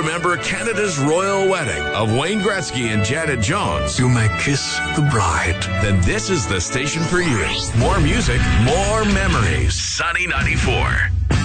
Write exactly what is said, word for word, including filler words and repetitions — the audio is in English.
remember Canada's royal wedding of Wayne Gretzky and Janet Jones, You may kiss the bride. then this is the station for you. More music, more memories. Sunny ninety-four.